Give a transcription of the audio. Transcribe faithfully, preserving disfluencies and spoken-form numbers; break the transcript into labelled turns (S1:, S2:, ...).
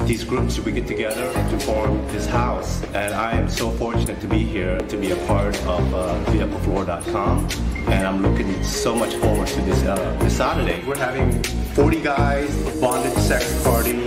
S1: these groups, we get together to form this house. And I am so fortunate to be here, to be a part of uh, vehicle floor dot com. And I'm looking so much forward to this, uh, this Saturday. We're having forty guys, bonded sex party.